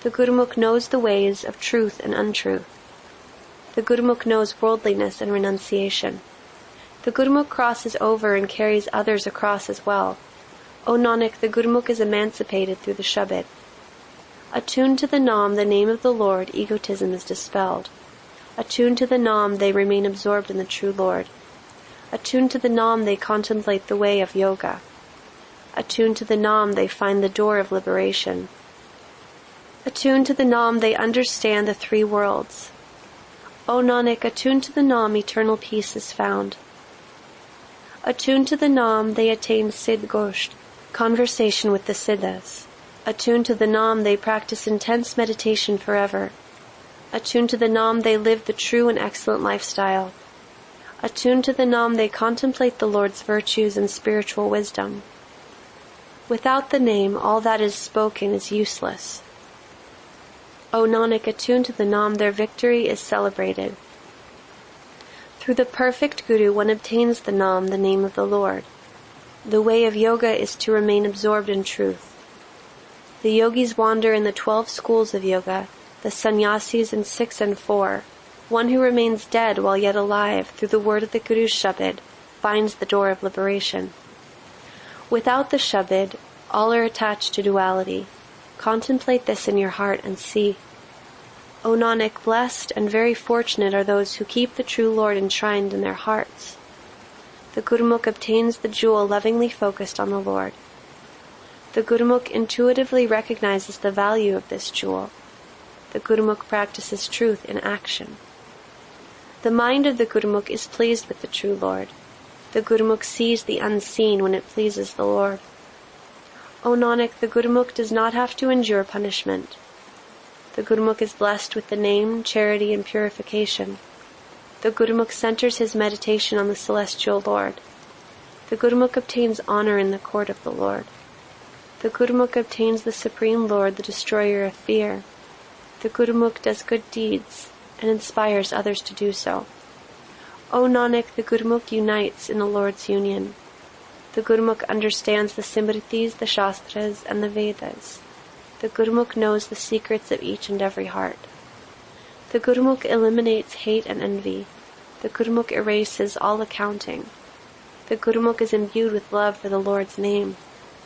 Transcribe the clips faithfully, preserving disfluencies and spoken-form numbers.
The Gurumukh knows the ways of truth and untruth. The Gurumukh knows worldliness and renunciation. The Gurumukh crosses over and carries others across as well. O Nanak, the Gurumukh is emancipated through the Shabad. Attuned to the Nam, the name of the Lord, egotism is dispelled. Attuned to the Nam, they remain absorbed in the true Lord. Attuned to the Nam, they contemplate the way of yoga. Attuned to the Nam, they find the door of liberation. Attuned to the Nam, they understand the three worlds. O Nanak, attuned to the Nam, eternal peace is found. Attuned to the Nam, they attain Siddh Gosht, conversation with the Siddhas. Attuned to the Nam, they practice intense meditation forever. Attuned to the Nam, they live the true and excellent lifestyle. Attuned to the Nam, they contemplate the Lord's virtues and spiritual wisdom. Without the name, all that is spoken is useless. O Nanak, attuned to the Nam, their victory is celebrated. Through the perfect Guru, one obtains the Nam, the name of the Lord. The way of yoga is to remain absorbed in truth. The yogis wander in the twelve schools of yoga, the sannyasis in six and four. One who remains dead while yet alive, through the word of the Guru's Shabad, finds the door of liberation. Without the Shabad, all are attached to duality. Contemplate this in your heart and see. O Nanak, blessed and very fortunate are those who keep the true Lord enshrined in their hearts. The Gurumukh obtains the jewel lovingly focused on the Lord. The Gurumukh intuitively recognizes the value of this jewel. The Gurumukh practices truth in action. The mind of the Gurumukh is pleased with the true Lord. The Gurumukh sees the unseen when it pleases the Lord. O Nanak, the Gurumukh does not have to endure punishment. The Gurumukh is blessed with the name, charity, and purification. The Gurumukh centers his meditation on the celestial Lord. The Gurumukh obtains honor in the court of the Lord. The Gurumukh obtains the Supreme Lord, the destroyer of fear. The Gurumukh does good deeds and inspires others to do so. O Nanak, the Gurumukh unites in the Lord's union. The Gurumukh understands the Simritis, the Shastras, and the Vedas. The Gurumukh knows the secrets of each and every heart. The Gurumukh eliminates hate and envy. The Gurumukh erases all accounting. The Gurumukh is imbued with love for the Lord's name.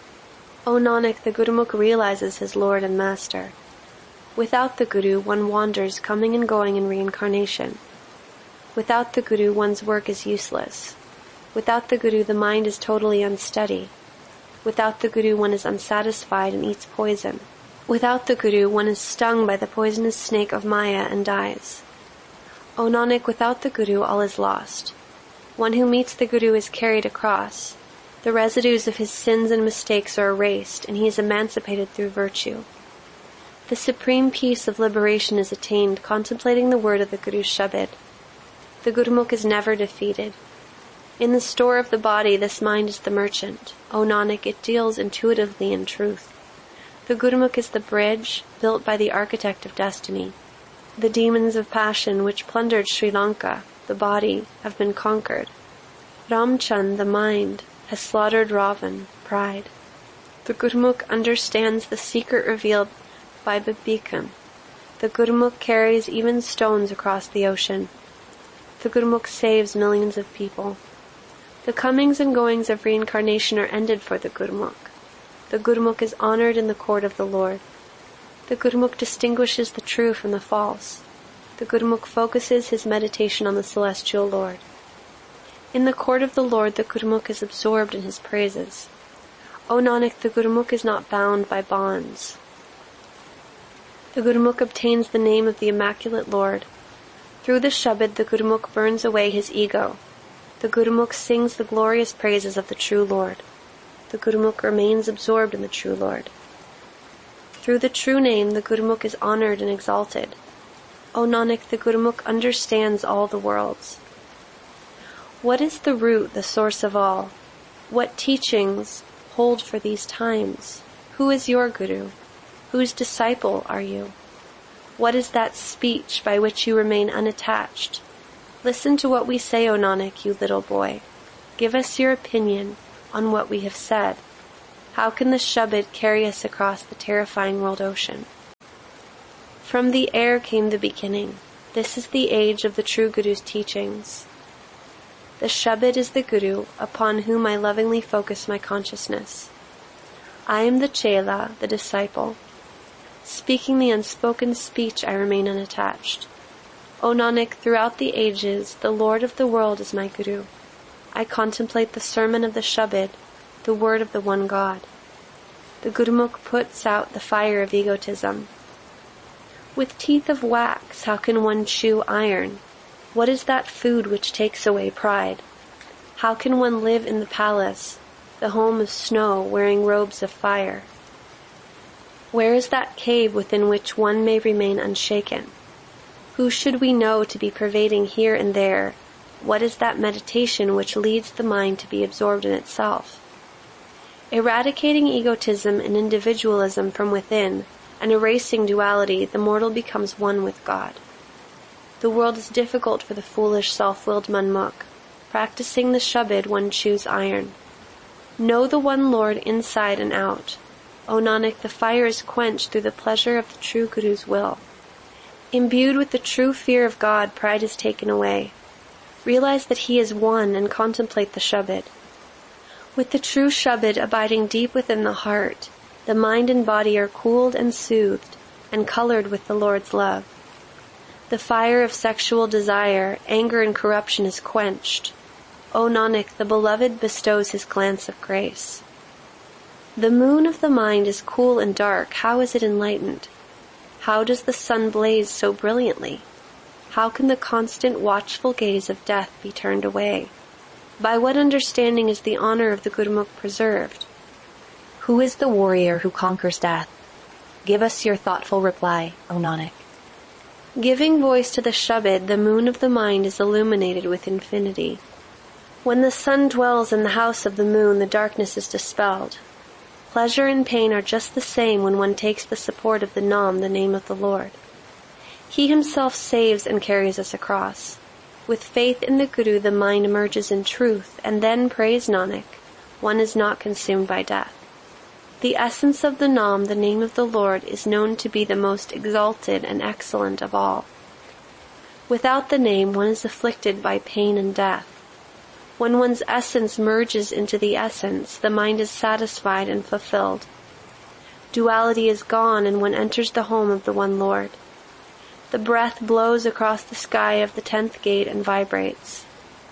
O Nanak, the Gurumukh realizes his Lord and Master. Without the Guru, one wanders, coming and going in reincarnation. Without the Guru, one's work is useless. Without the Guru, the mind is totally unsteady. Without the Guru, one is unsatisfied and eats poison. Without the Guru, one is stung by the poisonous snake of Maya and dies. O Nanak, without the Guru, all is lost. One who meets the Guru is carried across. The residues of his sins and mistakes are erased, and he is emancipated through virtue. The supreme peace of liberation is attained contemplating the word of the Guru's Shabad. The Gurumukh is never defeated. In the store of the body, this mind is the merchant. O Nanak, it deals intuitively in truth. The Gurumukh is the bridge built by the architect of destiny. The demons of passion which plundered Sri Lanka, the body, have been conquered. Ramchand, the mind, has slaughtered Ravan, pride. The Gurumukh understands the secret revealed by Bibikam. The Gurumukh carries even stones across the ocean. The Gurumukh saves millions of people. The comings and goings of reincarnation are ended for the Gurumukh. The Gurumukh is honored in the court of the Lord. The Gurumukh distinguishes the true from the false. The Gurumukh focuses his meditation on the celestial Lord. In the court of the Lord, the Gurumukh is absorbed in his praises. O Nanak, the Gurumukh is not bound by bonds. The Gurumukh obtains the name of the Immaculate Lord. Through the Shabad, the Gurumukh burns away his ego. The Gurumukh sings the glorious praises of the true Lord. The Gurumukh remains absorbed in the true Lord. Through the true name, the Gurumukh is honored and exalted. O Nanak, the Gurumukh understands all the worlds. What is the root, the source of all? What teachings hold for these times? Who is your Guru? Whose disciple are you? What is that speech by which you remain unattached? Listen to what we say, O Nanak, you little boy. Give us your opinion on what we have said. How can the Shabad carry us across the terrifying world ocean? From the air came the beginning. This is the age of the true Guru's teachings. The Shabad is the Guru, upon whom I lovingly focus my consciousness. I am the Chela, the disciple. Speaking the unspoken speech, I remain unattached. O Nanak, throughout the ages, the Lord of the world is my Guru. I contemplate the sermon of the Shabad, the word of the one God. The Gurumukh puts out the fire of egotism. With teeth of wax, how can one chew iron? What is that food which takes away pride? How can one live in the palace, the home of snow, wearing robes of fire? Where is that cave within which one may remain unshaken? Who should we know to be pervading here and there? What is that meditation which leads the mind to be absorbed in itself? Eradicating egotism and individualism from within, and erasing duality, the mortal becomes one with God. The world is difficult for the foolish, self-willed Manmukh. Practicing the Shabad, one chews iron. Know the one Lord inside and out. O Nanak, the fire is quenched through the pleasure of the true Guru's will. Imbued with the true fear of God, pride is taken away. Realize that He is one and contemplate the Shabad. With the true Shabad abiding deep within the heart, the mind and body are cooled and soothed and colored with the Lord's love. The fire of sexual desire, anger and corruption is quenched. O Nanak, the Beloved bestows His glance of grace. The moon of the mind is cool and dark. How is it enlightened? How does the sun blaze so brilliantly? How can the constant watchful gaze of death be turned away? By what understanding is the honor of the Gurumukh preserved? Who is the warrior who conquers death? Give us your thoughtful reply, O Nanak. Giving voice to the Shabad, the moon of the mind is illuminated with infinity. When the sun dwells in the house of the moon, the darkness is dispelled. Pleasure and pain are just the same when one takes the support of the Nam, the name of the Lord. He Himself saves and carries us across. With faith in the Guru, the mind emerges in truth, and then, praise Nanak, one is not consumed by death. The essence of the Nam, the name of the Lord, is known to be the most exalted and excellent of all. Without the name, one is afflicted by pain and death. When one's essence merges into the essence, the mind is satisfied and fulfilled. Duality is gone, and one enters the home of the one Lord. The breath blows across the sky of the tenth gate and vibrates.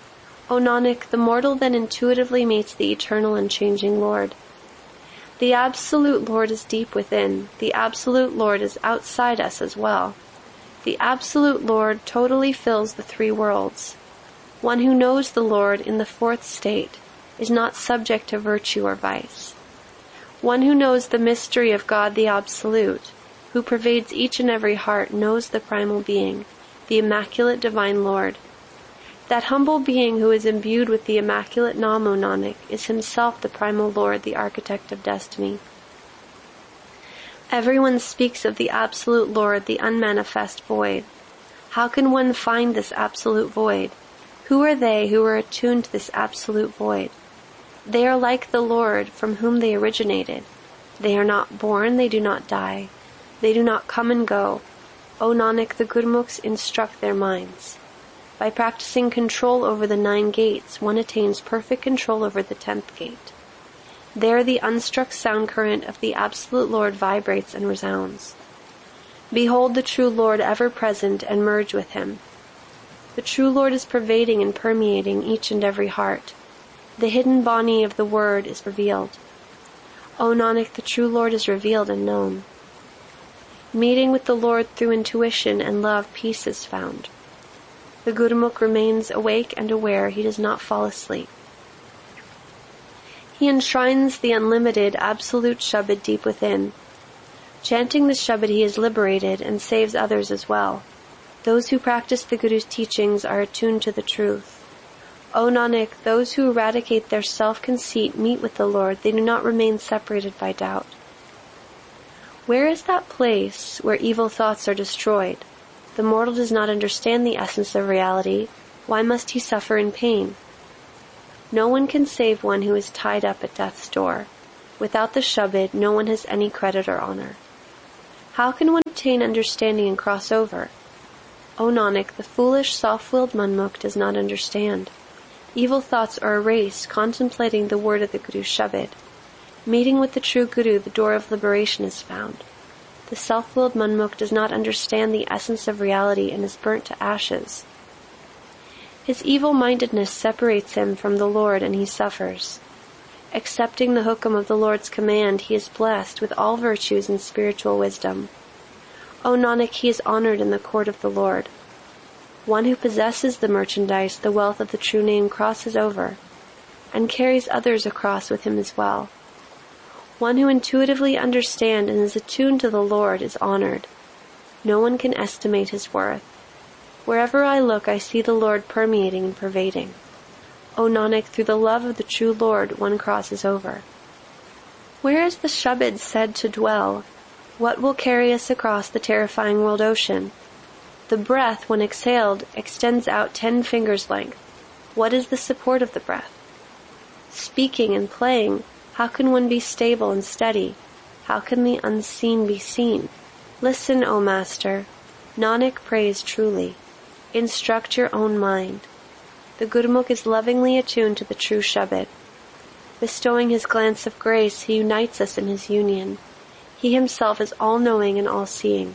O Nanak, the mortal then intuitively meets the eternal and changing Lord. The Absolute Lord is deep within. The Absolute Lord is outside us as well. The Absolute Lord totally fills the three worlds. One who knows the Lord in the fourth state is not subject to virtue or vice. One who knows the mystery of God the Absolute, who pervades each and every heart, knows the primal being, the immaculate divine Lord. That humble being who is imbued with the immaculate Nam, O Nanak, is himself the primal Lord, the architect of destiny. Everyone speaks of the Absolute Lord, the unmanifest void. How can one find this absolute void? Who are they who are attuned to this absolute void? They are like the Lord from whom they originated. They are not born, they do not die. They do not come and go. O Nanak, the Gurumukhs instruct their minds. By practicing control over the nine gates, one attains perfect control over the tenth gate. There the unstruck sound current of the Absolute Lord vibrates and resounds. Behold the true Lord ever present and merge with Him. The true Lord is pervading and permeating each and every heart. The hidden body of the Word is revealed. O Nanak, the true Lord is revealed and known. Meeting with the Lord through intuition and love, peace is found. The Gurumukh remains awake and aware. He does not fall asleep. He enshrines the unlimited, absolute Shabad deep within. Chanting the Shabad, he is liberated and saves others as well. Those who practice the Guru's teachings are attuned to the truth. O Nanak, those who eradicate their self-conceit meet with the Lord. They do not remain separated by doubt. Where is that place where evil thoughts are destroyed? The mortal does not understand the essence of reality. Why must he suffer in pain? No one can save one who is tied up at death's door. Without the Shabad, no one has any credit or honor. How can one obtain understanding and cross over? O Nanak, the foolish, self-willed Manmukh does not understand. Evil thoughts are erased, contemplating the word of the Guru's Shabad. Meeting with the true Guru, the door of liberation is found. The self-willed Manmukh does not understand the essence of reality and is burnt to ashes. His evil-mindedness separates him from the Lord and he suffers. Accepting the hukam of the Lord's command, he is blessed with all virtues and spiritual wisdom. O Nanak, he is honored in the court of the Lord. One who possesses the merchandise, the wealth of the true name, crosses over, and carries others across with him as well. One who intuitively understands and is attuned to the Lord is honored. No one can estimate his worth. Wherever I look, I see the Lord permeating and pervading. O Nanak, through the love of the true Lord, one crosses over. Where is the Shabad said to dwell? What will carry us across the terrifying world ocean? The breath, when exhaled, extends out ten fingers' length. What is the support of the breath? Speaking and playing, how can one be stable and steady? How can the unseen be seen? Listen, O Master. Nanak prays truly. Instruct your own mind. The Gurmukh is lovingly attuned to the true Shabad. Bestowing his glance of grace, he unites us in his union. He himself is all-knowing and all-seeing.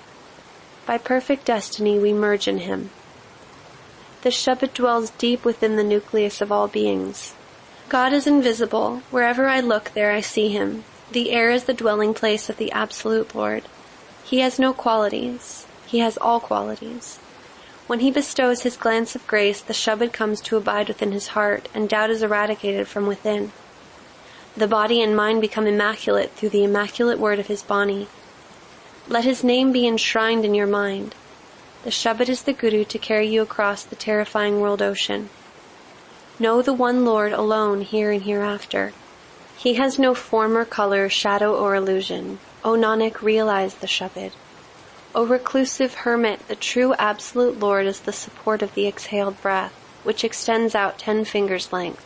By perfect destiny we merge in him. The Shabad dwells deep within the nucleus of all beings. God is invisible. Wherever I look, there I see him. The air is the dwelling place of the Absolute Lord. He has no qualities. He has all qualities. When he bestows his glance of grace, the Shabad comes to abide within his heart, and doubt is eradicated from within. The body and mind become immaculate through the immaculate word of his Bani. Let his name be enshrined in your mind. The Shabad is the Guru to carry you across the terrifying world ocean. Know the one Lord alone here and hereafter. He has no form or color, shadow or illusion. O Nanak, realize the Shabad. O reclusive hermit, the true Absolute Lord is the support of the exhaled breath, which extends out ten fingers' length.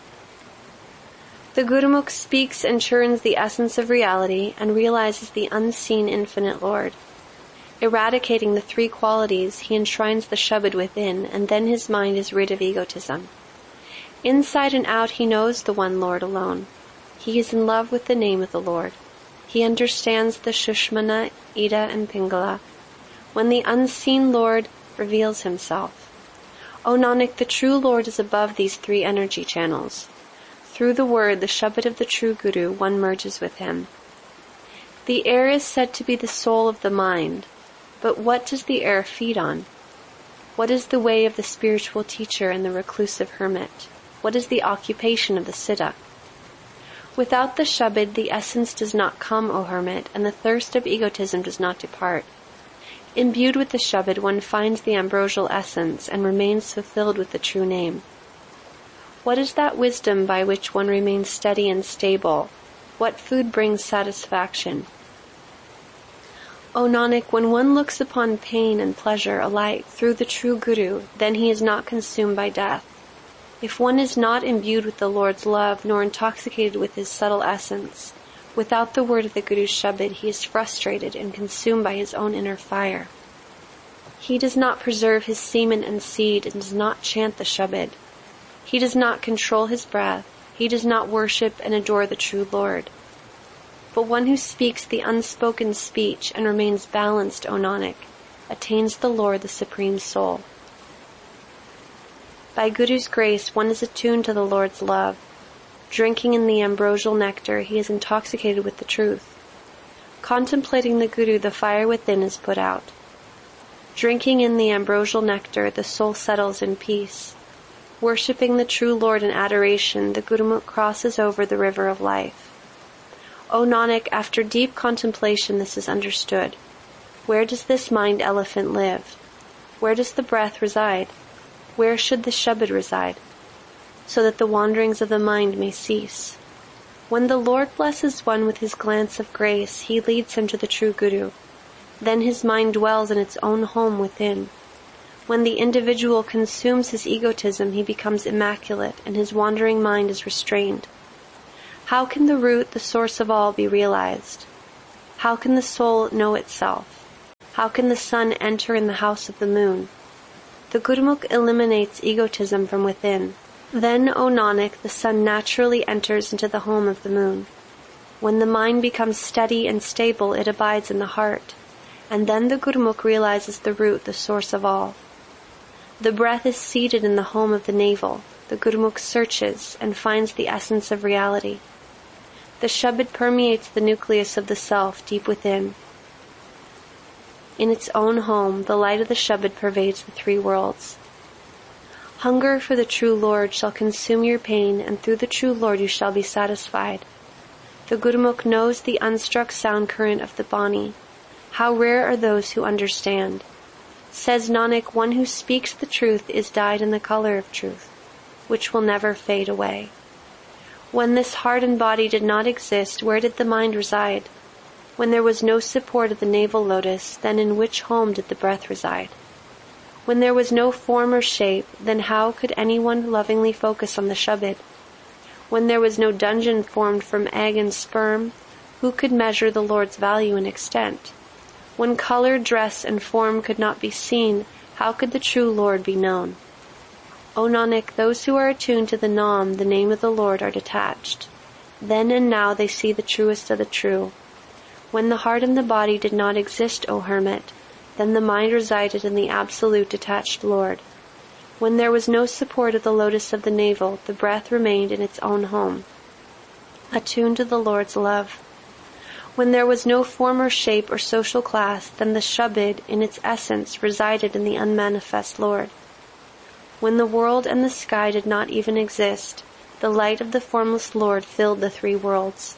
The Gurmukh speaks and churns the essence of reality and realizes the unseen infinite Lord. Eradicating the three qualities, he enshrines the Shabad within, and then his mind is rid of egotism. Inside and out he knows the one Lord alone. He is in love with the name of the Lord. He understands the Shushmana, Ida, and Pingala, when the unseen Lord reveals himself. O Nanak, the true Lord is above these three energy channels. Through the word, the Shabad of the true Guru, one merges with him. The air is said to be the soul of the mind, but what does the air feed on? What is the way of the spiritual teacher and the reclusive hermit? What is the occupation of the Siddha? Without the Shabad, the essence does not come, O hermit, and the thirst of egotism does not depart. Imbued with the Shabad, one finds the ambrosial essence and remains fulfilled with the true name. What is that wisdom by which one remains steady and stable? What food brings satisfaction? O Nanak, when one looks upon pain and pleasure alike through the true Guru, then he is not consumed by death. If one is not imbued with the Lord's love, nor intoxicated with his subtle essence, without the word of the Guru's Shabad, he is frustrated and consumed by his own inner fire. He does not preserve his semen and seed and does not chant the Shabad. He does not control his breath. He does not worship and adore the true Lord. But one who speaks the unspoken speech and remains balanced, O Nanak, attains the Lord, the Supreme Soul. By Guru's grace, one is attuned to the Lord's love. Drinking in the ambrosial nectar, he is intoxicated with the truth. Contemplating the Guru, the fire within is put out. Drinking in the ambrosial nectar, the soul settles in peace. Worshipping the true Lord in adoration, the Gurmukh crosses over the river of life. O Nanak, after deep contemplation this is understood. Where does this mind elephant live? Where does the breath reside? Where should the Shabad reside? So that the wanderings of the mind may cease. When the Lord blesses one with his glance of grace, he leads him to the true Guru. Then his mind dwells in its own home within. When the individual consumes his egotism, he becomes immaculate, and his wandering mind is restrained. How can the root, the source of all, be realized? How can the soul know itself? How can the sun enter in the house of the moon? The Gurmukh eliminates egotism from within. Then, O Nanak, the sun naturally enters into the home of the moon. When the mind becomes steady and stable, it abides in the heart, and then the Gurmukh realizes the root, the source of all. The breath is seated in the home of the navel. The Gurmukh searches and finds the essence of reality. The Shabad permeates the nucleus of the self deep within. In its own home, the light of the Shabad pervades the three worlds. Hunger for the true Lord shall consume your pain, and through the true Lord you shall be satisfied. The Gurmukh knows the unstruck sound current of the Bani. How rare are those who understand. Says Nanak, one who speaks the truth is dyed in the color of truth, which will never fade away. When this heart and body did not exist, where did the mind reside? When there was no support of the navel lotus, then in which home did the breath reside? When there was no form or shape, then how could anyone lovingly focus on the Shabad? When there was no dungeon formed from egg and sperm, who could measure the Lord's value and extent? When color, dress, and form could not be seen, how could the true Lord be known? O Nanak, those who are attuned to the Nam, the name of the Lord, are detached. Then and now they see the truest of the true. When the heart and the body did not exist, O hermit, then the mind resided in the absolute detached Lord. When there was no support of the lotus of the navel, the breath remained in its own home, attuned to the Lord's love. When there was no form or shape or social class, then the Shabad, in its essence, resided in the unmanifest Lord. When the world and the sky did not even exist, the light of the formless Lord filled the three worlds.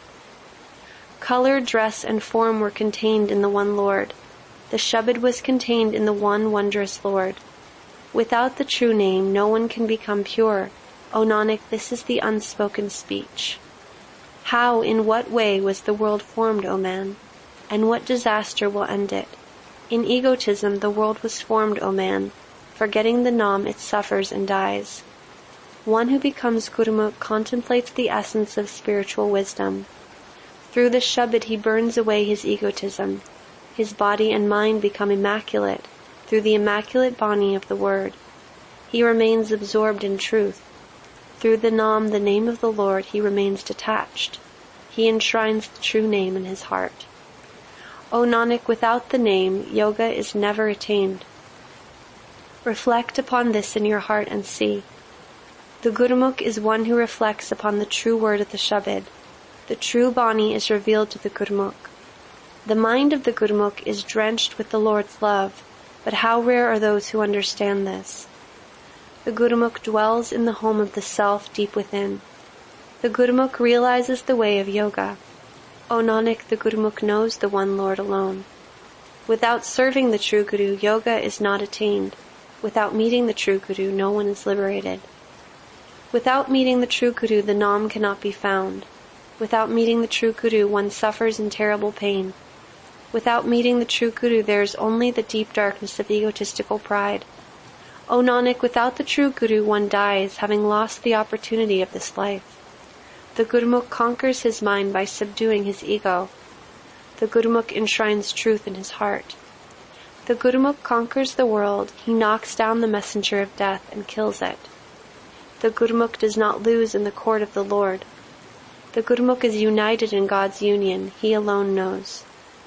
Color, dress, and form were contained in the one Lord. The Shabad was contained in the one wondrous Lord. Without the true name, no one can become pure. O Nanak, this is the unspoken speech. How, in what way was the world formed, O man? And what disaster will end it? In egotism the world was formed, O man. Forgetting the Nam, it suffers and dies. One who becomes Gurmukh contemplates the essence of spiritual wisdom. Through the Shabad he burns away his egotism. His body and mind become immaculate through the immaculate Bani of the Word. He remains absorbed in truth. Through the Nam, the name of the Lord, he remains detached. He enshrines the true name in his heart. O Nanak, without the name, yoga is never attained. Reflect upon this in your heart and see. The Gurmukh is one who reflects upon the true word of the Shabad. The true Bani is revealed to the Gurmukh. The mind of the Gurmukh is drenched with the Lord's love, but how rare are those who understand this. The Gurmukh dwells in the home of the self deep within. The Gurmukh realizes the way of yoga. O Nanak, the Gurmukh knows the one Lord alone. Without serving the true Guru, yoga is not attained. Without meeting the true Guru, no one is liberated. Without meeting the true Guru, the Nam cannot be found. Without meeting the true Guru, one suffers in terrible pain. Without meeting the true Guru, there is only the deep darkness of egotistical pride. O Nanak, without the true Guru, one dies, having lost the opportunity of this life. The Gurmukh conquers his mind by subduing his ego. The Gurmukh enshrines truth in his heart. The Gurmukh conquers the world, he knocks down the messenger of death and kills it. The Gurmukh does not lose in the court of the Lord. The Gurmukh is united in God's union, he alone knows.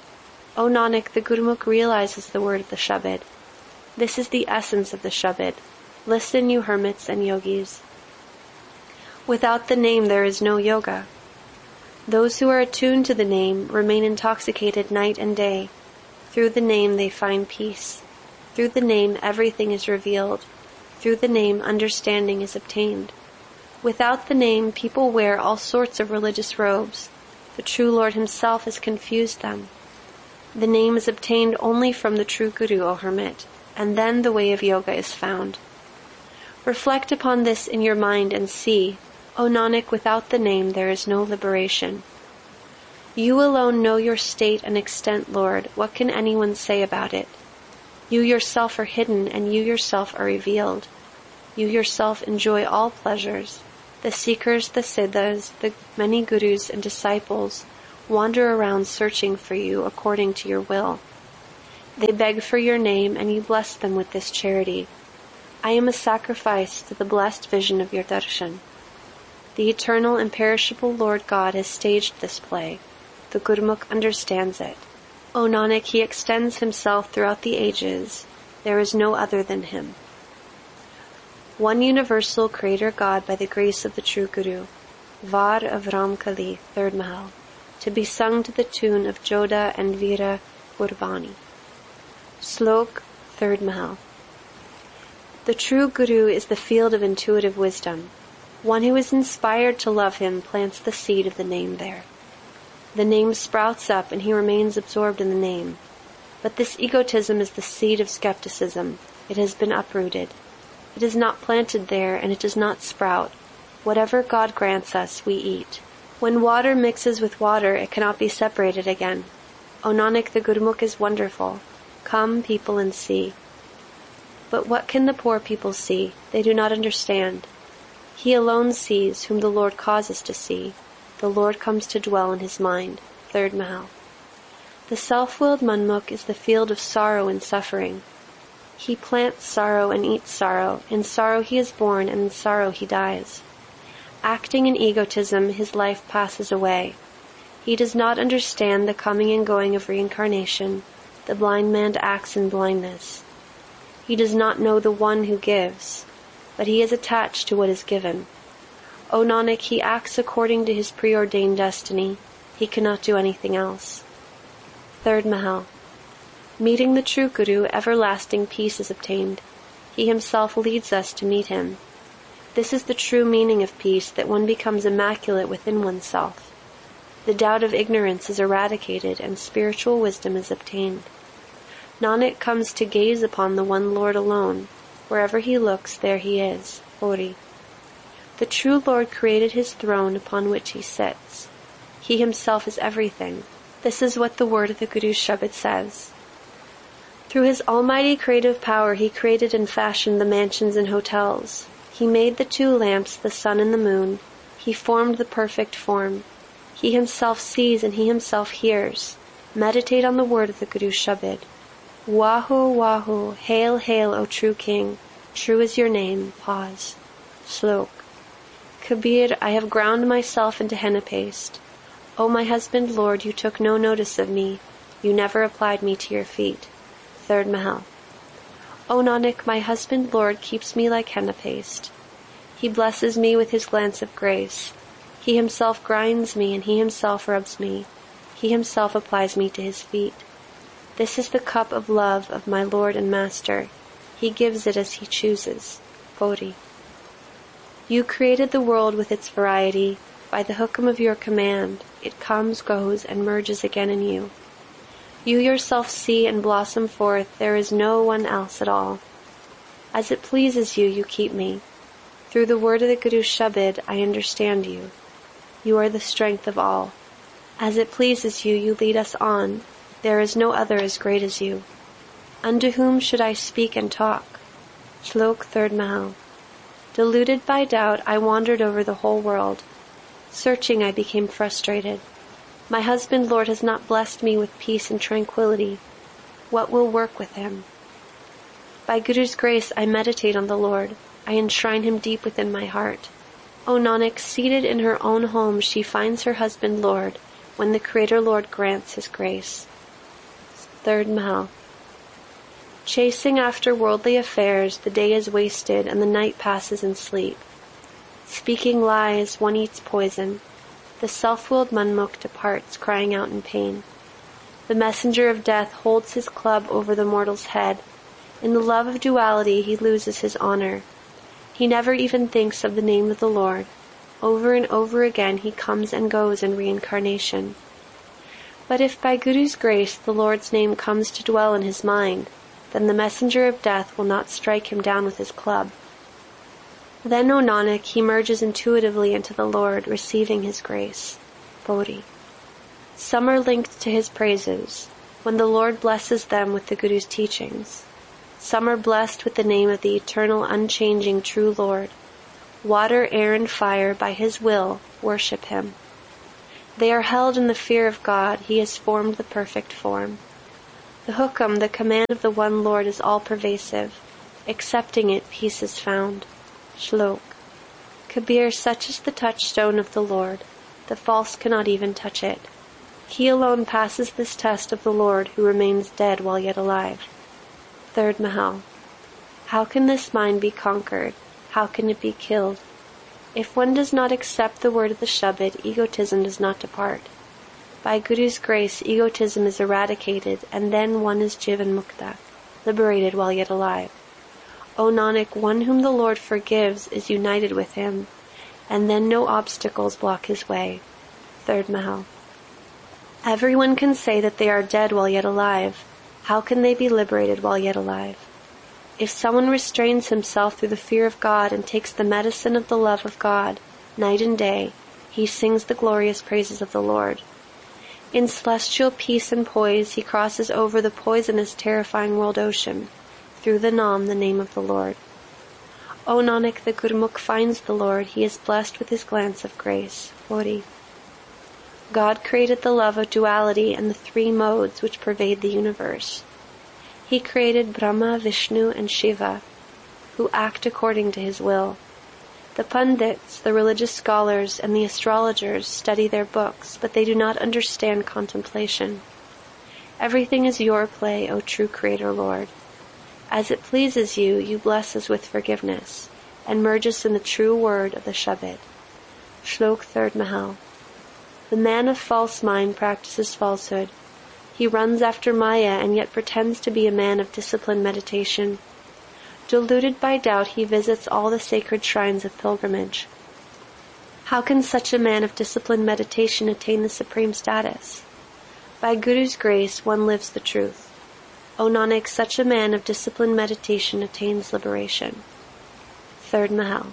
O Nanak, the Gurmukh realizes the word of the Shabad. This is the essence of the Shabad. Listen, you hermits and yogis. Without the name there is no yoga. Those who are attuned to the name remain intoxicated night and day. Through the name they find peace. Through the name everything is revealed. Through the name understanding is obtained. Without the name people wear all sorts of religious robes. The true Lord himself has confused them. The name is obtained only from the true Guru, O hermit, and then the way of yoga is found. Reflect upon this in your mind and see, O Nanak, without the name there is no liberation. You alone know your state and extent, Lord. What can anyone say about it? You yourself are hidden, and you yourself are revealed. You yourself enjoy all pleasures. The seekers, the siddhas, the many gurus and disciples, wander around searching for you according to your will. They beg for your name, and you bless them with this charity. I am a sacrifice to the blessed vision of your darshan. The eternal, imperishable Lord God has staged this play. The Gurmukh understands it. O Nanak, he extends himself throughout the ages. There is no other than him. One universal Creator God by the grace of the true Guru. Var of Ramkali, third Mahal. To be sung to the tune of Joda and Veera Gurbani. Slok, third Mahal. The true Guru is the field of intuitive wisdom. One who is inspired to love him plants the seed of the name there. The name sprouts up and he remains absorbed in the name. But this egotism is the seed of skepticism. It has been uprooted. It is not planted there and it does not sprout. Whatever God grants us, we eat. When water mixes with water, it cannot be separated again. O Nanak, the Gurmukh is wonderful. Come, people, and see. But what can the poor people see? They do not understand. He alone sees whom the Lord causes to see. The Lord comes to dwell in his mind. Third Mahal. The self-willed Manmukh is the field of sorrow and suffering. He plants sorrow and eats sorrow. In sorrow he is born, and in sorrow he dies. Acting in egotism, his life passes away. He does not understand the coming and going of reincarnation. The blind man acts in blindness. He does not know the one who gives, but he is attached to what is given. O Nanak, he acts according to his preordained destiny. He cannot do anything else. Third Mahal. Meeting the true Guru, everlasting peace is obtained. He himself leads us to meet him. This is the true meaning of peace, that one becomes immaculate within oneself. The doubt of ignorance is eradicated and spiritual wisdom is obtained. Nanak comes to gaze upon the one Lord alone. Wherever he looks, there he is. Hori. The true Lord created his throne upon which he sits. He himself is everything. This is what the word of the Guru Shabad says. Through his almighty creative power, he created and fashioned the mansions and hotels. He made the two lamps, the sun and the moon. He formed the perfect form. He himself sees and he himself hears. Meditate on the word of the Guru Shabad. Wahu, Wahu, hail, hail, O true King. True is your name. Pause. Slok. Kabir, I have ground myself into henna paste. O my husband, Lord, you took no notice of me. You never applied me to your feet. Third Mahal. O Nanak, my husband, Lord, keeps me like henna paste. He blesses me with his glance of grace. He himself grinds me and he himself rubs me. He himself applies me to his feet. This is the cup of love of my Lord and Master. He gives it as he chooses. Bodhi. You created the world with its variety. By the hukam of your command, it comes, goes, and merges again in you. You yourself see and blossom forth. There is no one else at all. As it pleases you, you keep me. Through the word of the Guru Shabad, I understand you. You are the strength of all. As it pleases you, you lead us on. There is no other as great as you. Unto whom should I speak and talk? Slok, third Mahal. Deluded by doubt, I wandered over the whole world. Searching, I became frustrated. My husband, Lord, has not blessed me with peace and tranquility. What will work with him? By Guru's grace, I meditate on the Lord. I enshrine him deep within my heart. O Nanak, seated in her own home, she finds her husband, Lord, when the Creator Lord grants his grace. Third Mahal. Chasing after worldly affairs, the day is wasted and the night passes in sleep. Speaking lies, one eats poison. The self-willed Manmukh departs, crying out in pain. The messenger of death holds his club over the mortal's head. In the love of duality, he loses his honor. He never even thinks of the name of the Lord. Over and over again he comes and goes in reincarnation. But if by Guru's grace the Lord's name comes to dwell in his mind, then the messenger of death will not strike him down with his club. Then, O Nanak, he merges intuitively into the Lord, receiving his grace. Bodhi. Some are linked to his praises, when the Lord blesses them with the Guru's teachings. Some are blessed with the name of the eternal, unchanging, true Lord. Water, air, and fire, by his will, worship him. They are held in the fear of God. He has formed the perfect form. The hukam, the command of the one Lord, is all-pervasive. Accepting it, peace is found. Shlok. Kabir, such is the touchstone of the Lord. The false cannot even touch it. He alone passes this test of the Lord, who remains dead while yet alive. Third Mahal. How can this mind be conquered? How can it be killed? If one does not accept the word of the Shabad, egotism does not depart. By Guru's grace, egotism is eradicated, and then one is Jivan Mukta, liberated while yet alive. O Nanak, one whom the Lord forgives is united with him, and then no obstacles block his way. Third Mahal. Everyone can say that they are dead while yet alive. How can they be liberated while yet alive? If someone restrains himself through the fear of God and takes the medicine of the love of God, night and day, he sings the glorious praises of the Lord. In celestial peace and poise, he crosses over the poisonous, terrifying world ocean, through the Nam, the name of the Lord. O Nanak, the Gurmukh finds the Lord. He is blessed with his glance of grace. forty. God created the love of duality and the three modes which pervade the universe. He created Brahma, Vishnu, and Shiva, who act according to his will. The Pandits, the religious scholars, and the astrologers study their books, but they do not understand contemplation. Everything is your play, O true Creator Lord. As it pleases you, you bless us with forgiveness, and merge us in the true word of the Shabad. Shlok third Mahal. The man of false mind practices falsehood. He runs after Maya and yet pretends to be a man of disciplined meditation. Deluded by doubt, he visits all the sacred shrines of pilgrimage. How can such a man of disciplined meditation attain the supreme status? By Guru's grace, one lives the truth. O Nanak, such a man of disciplined meditation attains liberation. Third Mahal.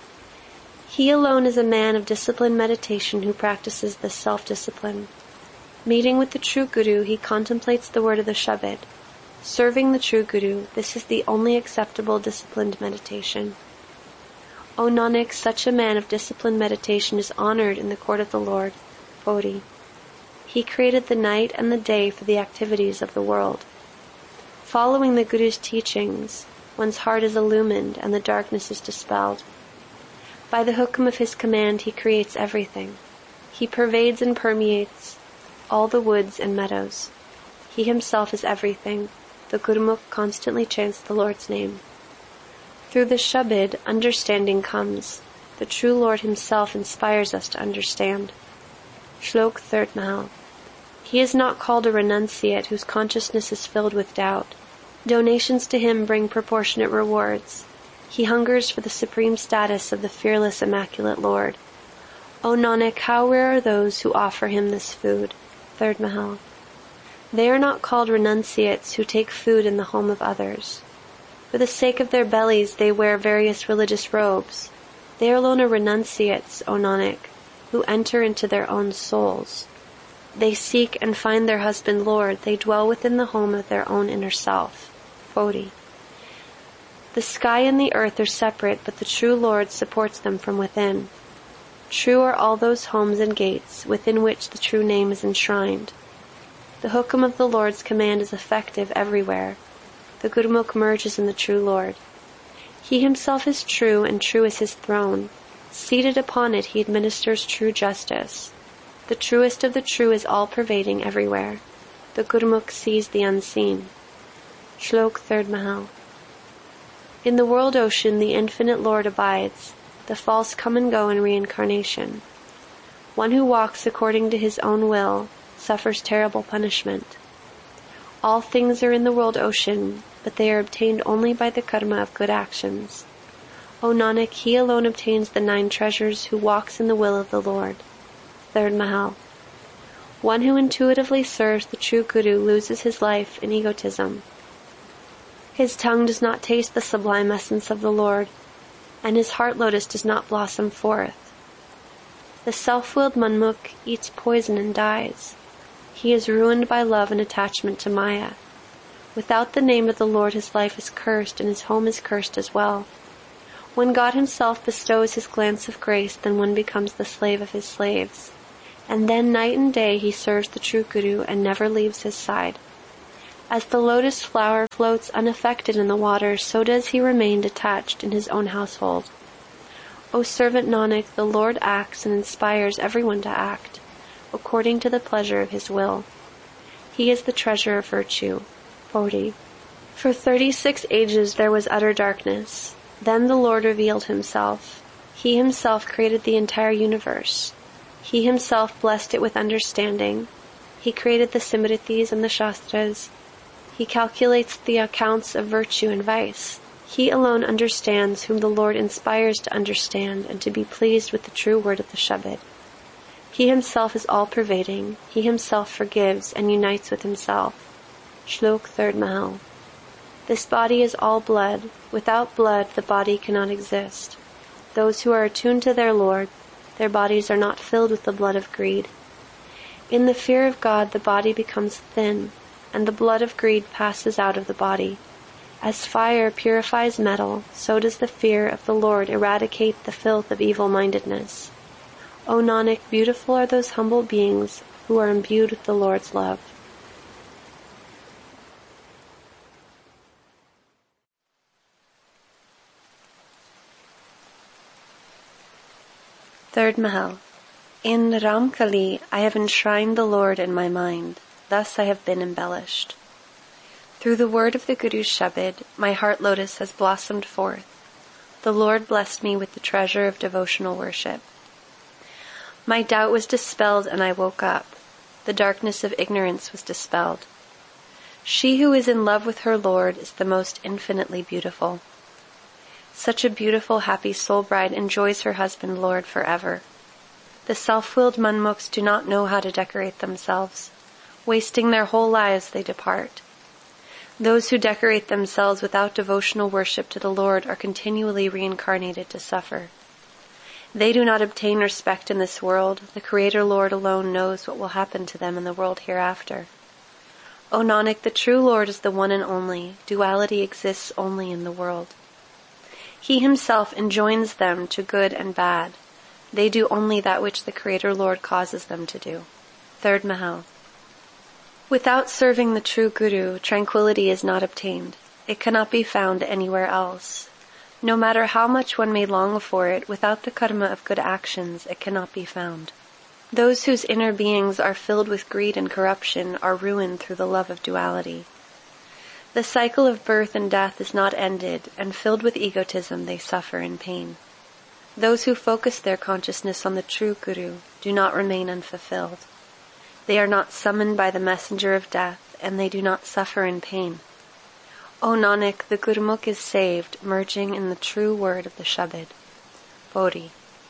He alone is a man of disciplined meditation who practices this self-discipline. Meeting with the true Guru, he contemplates the word of the Shabad. Serving the true Guru, this is the only acceptable disciplined meditation. O Nanak, such a man of disciplined meditation is honored in the court of the Lord. forty. He created the night and the day for the activities of the world. Following the Guru's teachings, one's heart is illumined and the darkness is dispelled. By the hukam of his command, he creates everything. He pervades and permeates all the woods and meadows. He himself is everything. The Gurmukh constantly chants the Lord's name. Through the Shabad, understanding comes. The true Lord himself inspires us to understand. Shlok third Mahal. He is not called a renunciate whose consciousness is filled with doubt. Donations to him bring proportionate rewards. He hungers for the supreme status of the fearless, immaculate Lord. O Nanak, how rare are those who offer him this food. Third Mahal. They are not called renunciates who take food in the home of others. For the sake of their bellies they wear various religious robes. They alone are renunciates, O Nanak, who enter into their own souls. They seek and find their husband Lord. They dwell within the home of their own inner self. forty. The sky and the earth are separate, but the true Lord supports them from within. True are all those homes and gates within which the true name is enshrined. The hukam of the Lord's command is effective everywhere. The Gurmukh merges in the true Lord. He himself is true, and true is his throne. Seated upon it, he administers true justice. The truest of the true is all-pervading everywhere. The Gurmukh sees the unseen. Shlok third Mahal. In the world ocean, the infinite Lord abides. The false come and go in reincarnation. One who walks according to his own will suffers terrible punishment. All things are in the world ocean, but they are obtained only by the karma of good actions. O Nanak, he alone obtains the nine treasures who walks in the will of the Lord. Third Mahal. One who intuitively serves the true Guru loses his life in egotism. His tongue does not taste the sublime essence of the Lord, and his heart lotus does not blossom forth. The self-willed Manmukh eats poison and dies. He is ruined by love and attachment to Maya. Without the name of the Lord, his life is cursed, and his home is cursed as well. When God himself bestows his glance of grace, then one becomes the slave of his slaves. and then night and day he serves the true Guru and never leaves his side. As the lotus flower floats unaffected in the water, so does he remain detached in his own household. O servant Nanak, the Lord acts and inspires everyone to act, according to the pleasure of his will. He is the treasure of virtue. Bodhi. For thirty-six ages there was utter darkness. Then the Lord revealed himself. He himself created the entire universe. He himself blessed it with understanding. He created the Simritis and the Shastras. He calculates the accounts of virtue and vice. He alone understands whom the Lord inspires to understand and to be pleased with the true word of the Shabad. He himself is all-pervading. He himself forgives and unites with himself. Shlok third Mahal. This body is all blood. Without blood, the body cannot exist. Those who are attuned to their Lord, their bodies are not filled with the blood of greed. In the fear of God, the body becomes thin, and the blood of greed passes out of the body. As fire purifies metal, so does the fear of the Lord eradicate the filth of evil-mindedness. O Nanak, beautiful are those humble beings who are imbued with the Lord's love. Third Mahal. In Ramkali I have enshrined the Lord in my mind. Thus I have been embellished. Through the word of the Guru's Shabad, my heart lotus has blossomed forth. The Lord blessed me with the treasure of devotional worship. My doubt was dispelled and I woke up. The darkness of ignorance was dispelled. She who is in love with her Lord is the most infinitely beautiful. Such a beautiful, happy soul bride enjoys her husband Lord forever. The self-willed manmukhs do not know how to decorate themselves. Wasting their whole lives they depart. Those who decorate themselves without devotional worship to the Lord are continually reincarnated to suffer. They do not obtain respect in this world. The Creator Lord alone knows what will happen to them in the world hereafter. O Nanak, the true Lord is the one and only. Duality exists only in the world. He himself enjoins them to good and bad. They do only that which the Creator Lord causes them to do. Third Mahal. Without serving the true Guru, tranquility is not obtained. It cannot be found anywhere else. No matter how much one may long for it, without the karma of good actions, it cannot be found. Those whose inner beings are filled with greed and corruption are ruined through the love of duality. The cycle of birth and death is not ended, and filled with egotism they suffer in pain. Those who focus their consciousness on the true Guru do not remain unfulfilled. They are not summoned by the messenger of death, and they do not suffer in pain. O Nanak, the Gurmukh is saved, merging in the true word of the Shabad. Bodhi.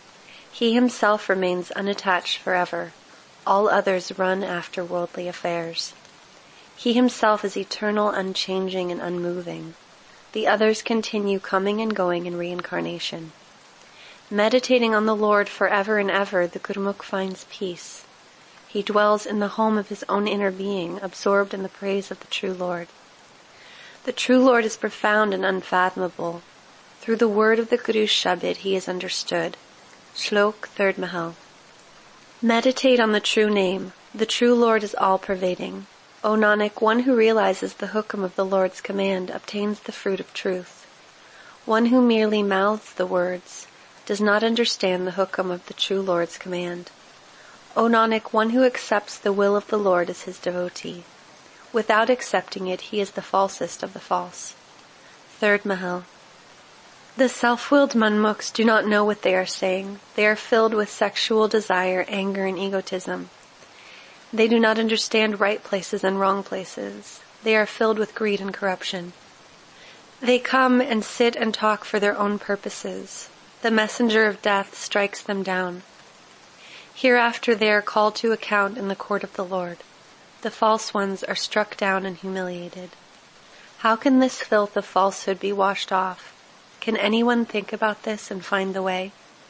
He himself remains unattached forever. All others run after worldly affairs. He himself is eternal, unchanging, and unmoving. The others continue coming and going in reincarnation. Meditating on the Lord forever and ever, the Gurmukh finds peace. He dwells in the home of his own inner being, absorbed in the praise of the true Lord. The true Lord is profound and unfathomable. Through the word of the Guru's Shabad he is understood. Shlok third Mahal. Meditate on the true name. The true Lord is all-pervading. O Nanak, one who realizes the hukam of the Lord's command obtains the fruit of truth. One who merely mouths the words does not understand the hukam of the true Lord's command. O Nanak, one who accepts the will of the Lord is his devotee. Without accepting it, he is the falsest of the false. Third Mahal. The self-willed manmukhs do not know what they are saying. They are filled with sexual desire, anger, and egotism. They do not understand right places and wrong places. They are filled with greed and corruption. They come and sit and talk for their own purposes. The messenger of death strikes them down. Hereafter they are called to account in the court of the Lord. The false ones are struck down and humiliated. How can this filth of falsehood be washed off? Can anyone think about this and find the way?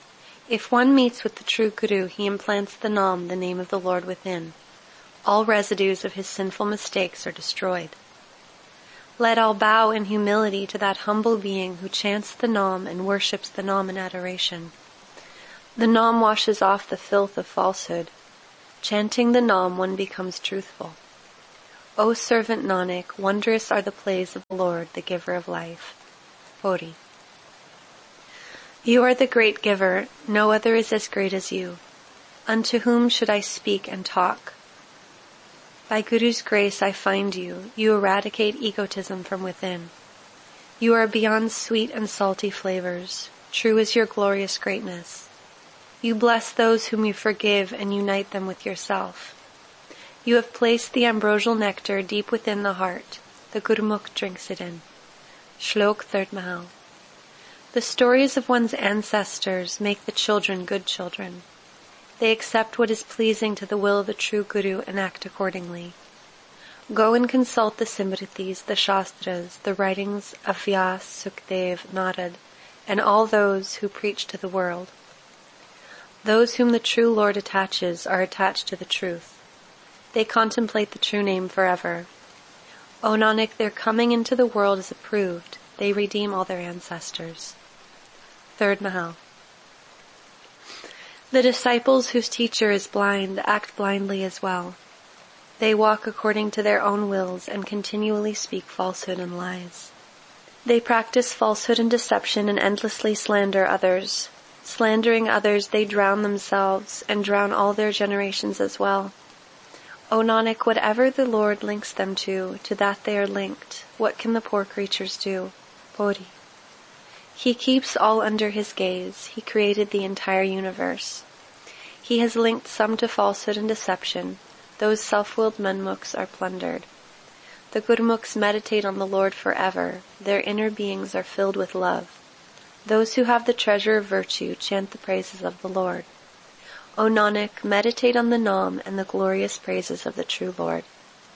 If one meets with the true Guru, he implants the Nam, the name of the Lord, within. All residues of his sinful mistakes are destroyed. Let all bow in humility to that humble being who chants the Nam and worships the Nam in adoration. The Nam washes off the filth of falsehood. Chanting the Nam, one becomes truthful. O servant Nanak, wondrous are the plays of the Lord, the giver of life. Pori. You are the great giver, no other is as great as you. Unto whom should I speak and talk? By Guru's grace I find you, you eradicate egotism from within. You are beyond sweet and salty flavors, true is your glorious greatness. You bless those whom you forgive and unite them with yourself. You have placed the ambrosial nectar deep within the heart, the Gurumukh drinks it in. Shlok third Mahal. The stories of one's ancestors make the children good children. They accept what is pleasing to the will of the true Guru and act accordingly. Go and consult the Simritis, the Shastras, the writings of Vyas, Sukdev, Narad, and all those who preach to the world. Those whom the true Lord attaches are attached to the truth. They contemplate the true name forever. O Nanak, their coming into the world is approved. They redeem all their ancestors. Third Mahal. The disciples whose teacher is blind act blindly as well. They walk according to their own wills and continually speak falsehood and lies. They practice falsehood and deception and endlessly slander others. Slandering others, they drown themselves and drown all their generations as well. O Nanak, whatever the Lord links them to, to that they are linked. What can the poor creatures do? Pori. He keeps all under his gaze. He created the entire universe. He has linked some to falsehood and deception. Those self-willed manmukhs are plundered. The Gurumukhs meditate on the Lord forever. Their inner beings are filled with love. Those who have the treasure of virtue chant the praises of the Lord. O Nanak, meditate on the Nam and the glorious praises of the true Lord.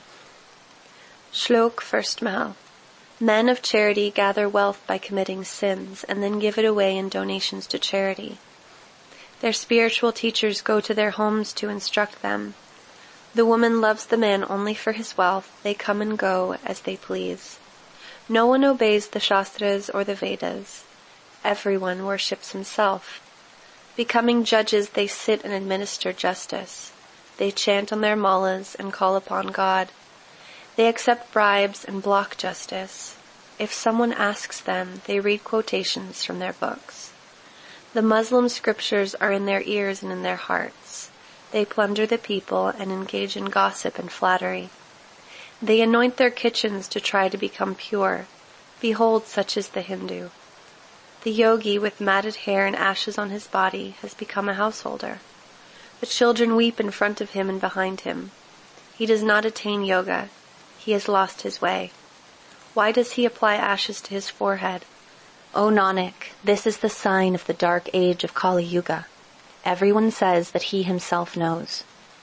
Shlok first Mahal. Men of charity gather wealth by committing sins and then give it away in donations to charity. Their spiritual teachers go to their homes to instruct them. The woman loves the man only for his wealth. They come and go as they please. No one obeys the Shastras or the Vedas. Everyone worships himself. Becoming judges, they sit and administer justice. They chant on their malas and call upon God. They accept bribes and block justice. If someone asks them, they read quotations from their books. The Muslim scriptures are in their ears and in their hearts. They plunder the people and engage in gossip and flattery. They anoint their kitchens to try to become pure. Behold, such is the Hindu. The yogi with matted hair and ashes on his body has become a householder. The children weep in front of him and behind him. He does not attain yoga. He has lost his way. Why does he apply ashes to his forehead? O Nanak, this is the sign of the dark age of Kali Yuga. Everyone says that he himself knows.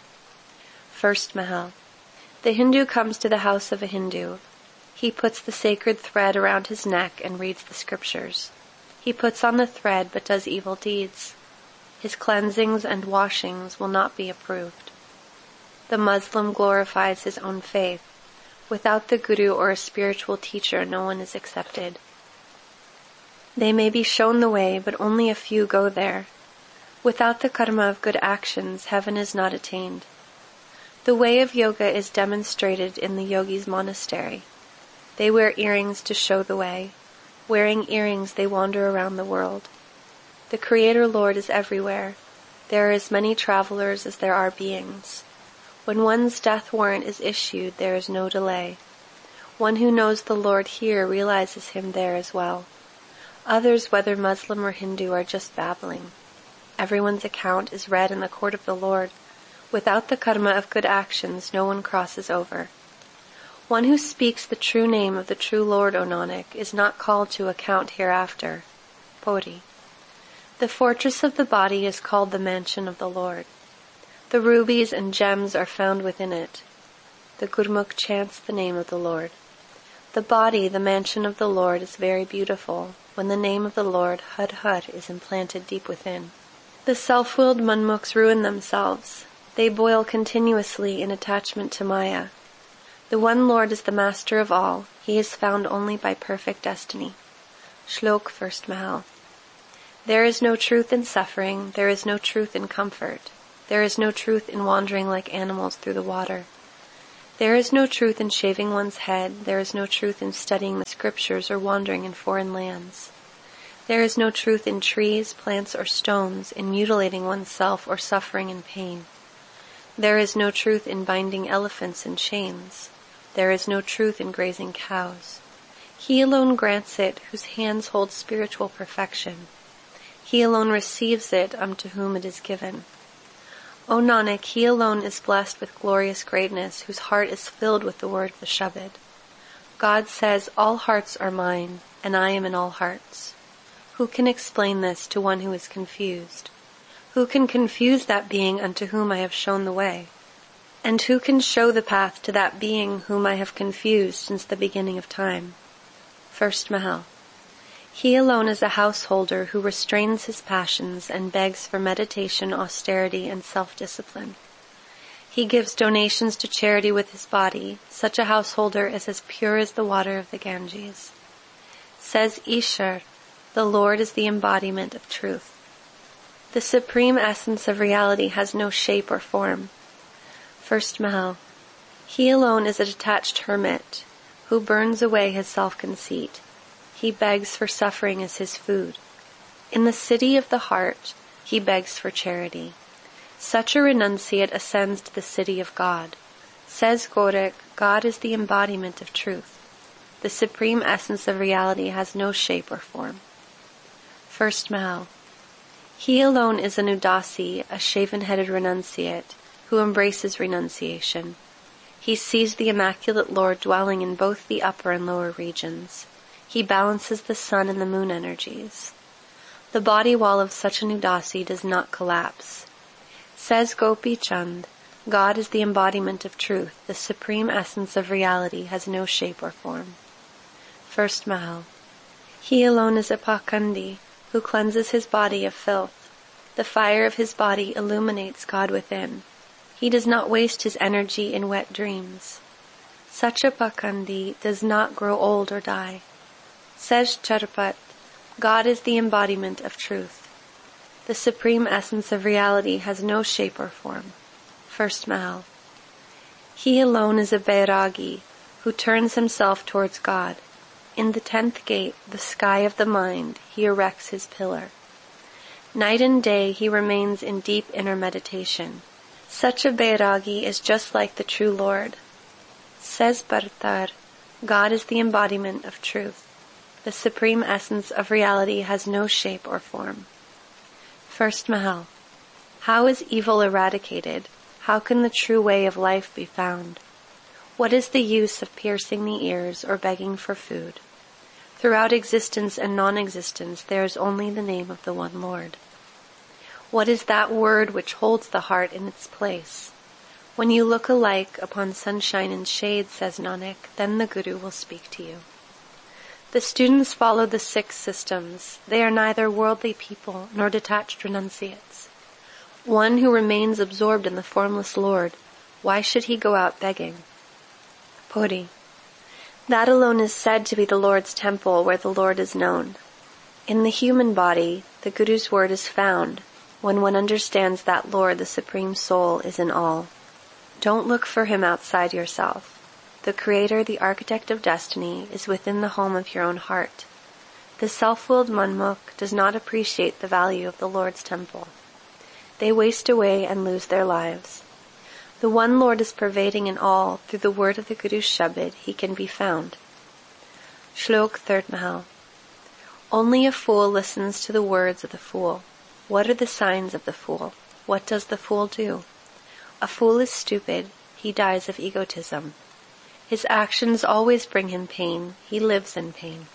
First Mahal. The Hindu comes to the house of a Hindu. He puts the sacred thread around his neck and reads the scriptures. He puts on the thread but does evil deeds. His cleansings and washings will not be approved. The Muslim glorifies his own faith. Without the Guru or a spiritual teacher, no one is accepted. They may be shown the way, but only a few go there. Without the karma of good actions, heaven is not attained. The way of yoga is demonstrated in the yogi's monastery. They wear earrings to show the way. Wearing earrings, they wander around the world. The Creator Lord is everywhere. There are as many travelers as there are beings. When one's death warrant is issued, there is no delay. One who knows the Lord here realizes him there as well. Others, whether Muslim or Hindu, are just babbling. Everyone's account is read in the court of the Lord. Without the karma of good actions, no one crosses over. One who speaks the true name of the true Lord, O Nanak, is not called to account hereafter. Pori. The fortress of the body is called the mansion of the Lord. The rubies and gems are found within it. The Gurmukh chants the name of the Lord. The body, the mansion of the Lord, is very beautiful, when the name of the Lord, Had Had, is implanted deep within. The self-willed manmukhs ruin themselves. They boil continuously in attachment to Maya. The one Lord is the master of all. He is found only by perfect destiny. Shlok first Mahal. There is no truth in suffering. There is no truth in comfort. There is no truth in wandering like animals through the water. There is no truth in shaving one's head. There is no truth in studying the scriptures or wandering in foreign lands. There is no truth in trees, plants, or stones, in mutilating oneself or suffering in pain. There is no truth in binding elephants in chains. There is no truth in grazing cows. He alone grants it whose hands hold spiritual perfection. He alone receives it unto whom it is given. O Nanak, he alone is blessed with glorious greatness, whose heart is filled with the word of the Shabad. God says, all hearts are mine, and I am in all hearts. Who can explain this to one who is confused? Who can confuse that being unto whom I have shown the way? And who can show the path to that being whom I have confused since the beginning of time? First Mahal. He alone is a householder who restrains his passions and begs for meditation, austerity, and self-discipline. He gives donations to charity with his body. Such a householder is as pure as the water of the Ganges. Says Ishar, the Lord is the embodiment of truth. The supreme essence of reality has no shape or form. First Mahal. He alone is a detached hermit who burns away his self-conceit. He begs for suffering as his food. In the city of the heart, he begs for charity. Such a renunciate ascends to the city of God. Says Gorak, God is the embodiment of truth. The supreme essence of reality has no shape or form. First Mahal. He alone is an Udasi, a shaven-headed renunciate, who embraces renunciation. He sees the Immaculate Lord dwelling in both the upper and lower regions. He balances the sun and the moon energies. The body wall of such an Udasi does not collapse. Says Gopi Chand, God is the embodiment of truth. The supreme essence of reality has no shape or form. First Mahal. He alone is a Pakhandi, who cleanses his body of filth. The fire of his body illuminates God within. He does not waste his energy in wet dreams. Such a Pakhandi does not grow old or die. Says Charapat, God is the embodiment of truth. The supreme essence of reality has no shape or form. First Mahal. He alone is a Bairagi, who turns himself towards God. In the tenth gate, the sky of the mind, he erects his pillar. Night and day he remains in deep inner meditation. Such a Bairagi is just like the true Lord. Says Bhartar, God is the embodiment of truth. The supreme essence of reality has no shape or form. First Mahal. How is evil eradicated? How can the true way of life be found? What is the use of piercing the ears or begging for food? Throughout existence and non-existence there is only the name of the one Lord. What is that word which holds the heart in its place? When you look alike upon sunshine and shade, says Nanak, then the Guru will speak to you. The students follow the six systems. They are neither worldly people nor detached renunciates. One who remains absorbed in the formless Lord, why should he go out begging? Puri. That alone is said to be the Lord's temple where the Lord is known. In the human body, the Guru's word is found when one understands that Lord, the Supreme Soul, is in all. Don't look for him outside yourself. The Creator, the Architect of Destiny, is within the home of your own heart. The self-willed Manmukh does not appreciate the value of the Lord's temple. They waste away and lose their lives. The one Lord is pervading in all. Through the word of the Guru's Shabad, he can be found. Shlok Third Mahal. Only a fool listens to the words of the fool. What are the signs of the fool? What does the fool do? A fool is stupid. He dies of egotism. His actions always bring him pain. He lives in pain.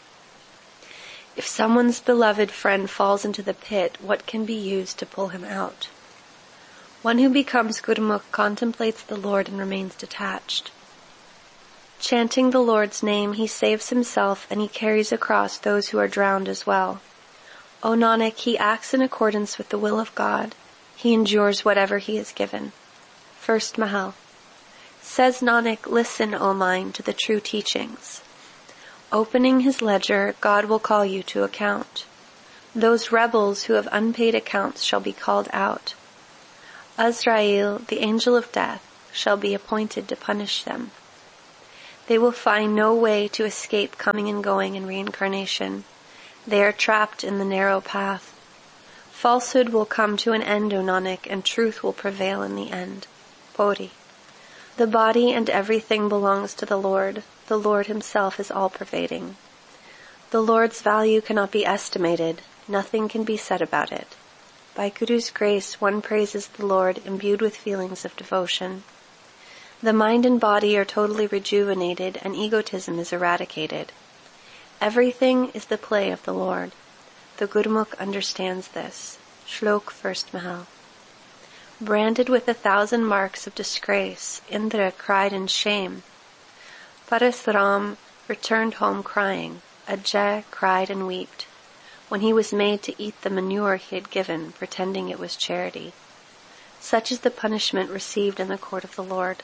If someone's beloved friend falls into the pit, what can be used to pull him out? One who becomes Gurmukh contemplates the Lord and remains detached. Chanting the Lord's name, he saves himself and he carries across those who are drowned as well. O Nanak, he acts in accordance with the will of God. He endures whatever he is given. First Mahal. Says Nanak, listen, O mind, to the true teachings. Opening his ledger, God will call you to account. Those rebels who have unpaid accounts shall be called out. Azrael, the angel of death, shall be appointed to punish them. They will find no way to escape coming and going in reincarnation. They are trapped in the narrow path. Falsehood will come to an end, O Nanak, and truth will prevail in the end. Pauri. The body and everything belongs to the Lord. The Lord himself is all-pervading. The Lord's value cannot be estimated. Nothing can be said about it. By Guru's grace, one praises the Lord imbued with feelings of devotion. The mind and body are totally rejuvenated and egotism is eradicated. Everything is the play of the Lord. The Gurmukh understands this. Shlok first Mahal. Branded with a thousand marks of disgrace, Indra cried in shame. Parasuram returned home crying. Ajay cried and wept when he was made to eat the manure he had given, pretending it was charity. Such is the punishment received in the court of the Lord.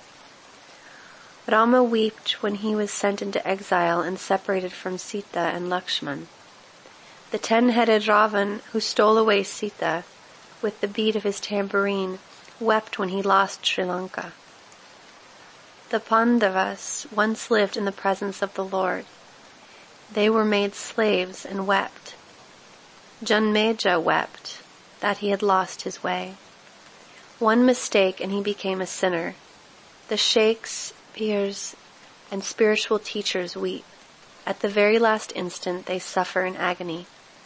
Rama wept when he was sent into exile and separated from Sita and Lakshman. The ten-headed Ravan, who stole away Sita with the beat of his tambourine, wept when he lost Sri Lanka. The Pandavas once lived in the presence of the Lord. They were made slaves and wept. Janmeja wept that he had lost his way. One mistake and he became a sinner. The sheikhs, peers, and spiritual teachers weep. At the very last instant they suffer in agony.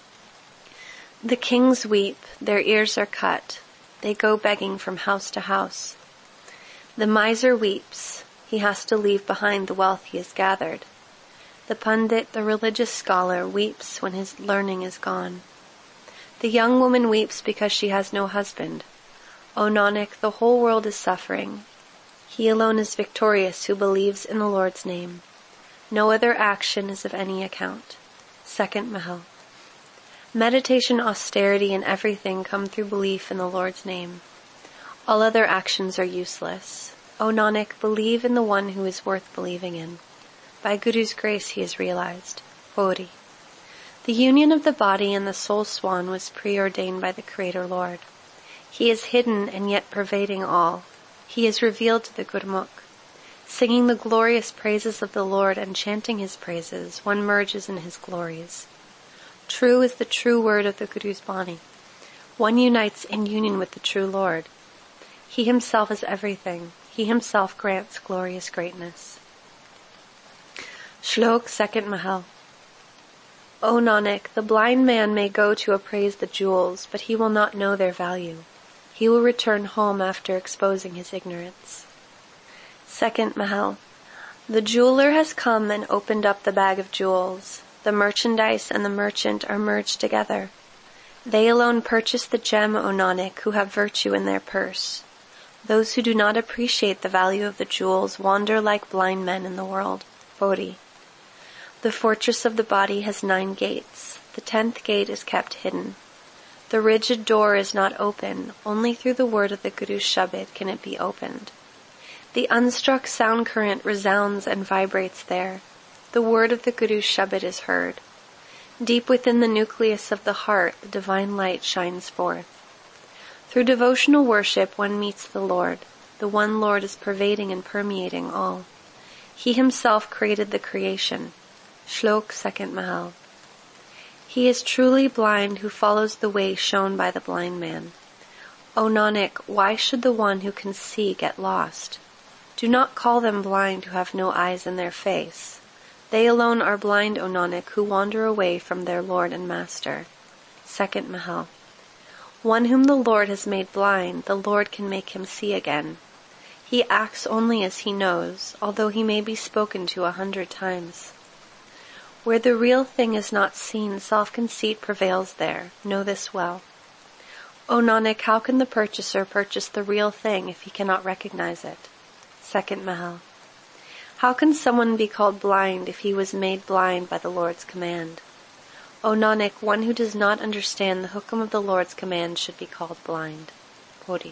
The kings weep, their ears are cut. They go begging from house to house. The miser weeps. He has to leave behind the wealth he has gathered. The pundit, the religious scholar, weeps when his learning is gone. The young woman weeps because she has no husband. O Nanak, the whole world is suffering. He alone is victorious who believes in the Lord's name. No other action is of any account. Second Mahal. Meditation, austerity, and everything come through belief in the Lord's name. All other actions are useless. O Nanak, believe in the one who is worth believing in. By Guru's grace he is realized. Pauri. The union of the body and the soul swan was preordained by the Creator Lord. He is hidden and yet pervading all. He is revealed to the Gurmukh. Singing the glorious praises of the Lord and chanting his praises, one merges in his glories. True is the true word of the Guru's Bani. One unites in union with the true Lord. He himself is everything. He himself grants glorious greatness. Shlok second Mahal. O Nanak, the blind man may go to appraise the jewels, but he will not know their value. He will return home after exposing his ignorance. Second Mahal. The jeweler has come and opened up the bag of jewels. The merchandise and the merchant are merged together. They alone purchase the gem, O Nanak, who have virtue in their purse. Those who do not appreciate the value of the jewels wander like blind men in the world. Pauri. The fortress of the body has nine gates. The tenth gate is kept hidden. The rigid door is not open. Only through the word of the Guru's Shabad can it be opened. The unstruck sound current resounds and vibrates there. The word of the Guru's Shabad is heard. Deep within the nucleus of the heart, the divine light shines forth. Through devotional worship one meets the Lord. The one Lord is pervading and permeating all. He himself created the creation. Shlok second Mahal. He is truly blind who follows the way shown by the blind man. O Nanak, why should the one who can see get lost? Do not call them blind who have no eyes in their face. They alone are blind, O Nanak, who wander away from their Lord and Master. Second Mahal. One whom the Lord has made blind, the Lord can make him see again. He acts only as he knows, although he may be spoken to a hundred times. Where the real thing is not seen, self-conceit prevails there. Know this well. O Nanak, how can the purchaser purchase the real thing if he cannot recognize it? Second Mahal. How can someone be called blind if he was made blind by the Lord's command? O Nanak, one who does not understand the hukum of the Lord's command should be called blind. Pauri.